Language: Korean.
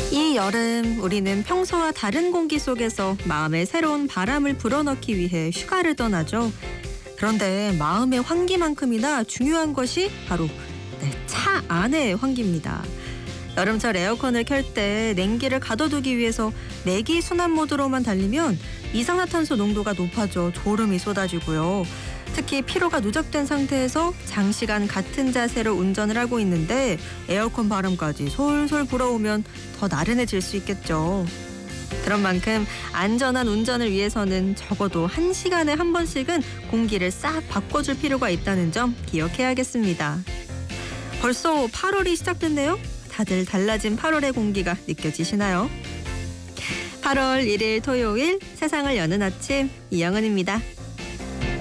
이 여름 우리는 평소와 다른 공기 속에서 마음의 새로운 바람을 불어넣기 위해 휴가를 떠나죠. 그런데 마음의 환기만큼이나 중요한 것이 바로 차 안의 환기입니다. 여름철 에어컨을 켤 때 냉기를 가둬두기 위해서 내기 순환 모드로만 달리면 이산화탄소 농도가 높아져 졸음이 쏟아지고요. 특히 피로가 누적된 상태에서 장시간 같은 자세로 운전을 하고 있는데 에어컨 바람까지 솔솔 불어오면 더 나른해질 수 있겠죠. 그런 만큼 안전한 운전을 위해서는 적어도 1시간에 한 번씩은 공기를 싹 바꿔줄 필요가 있다는 점 기억해야겠습니다. 벌써 8월이 시작됐네요. 다들 달라진 8월의 공기가 느껴지시나요? 8월 1일 토요일 세상을 여는 아침 이영은입니다.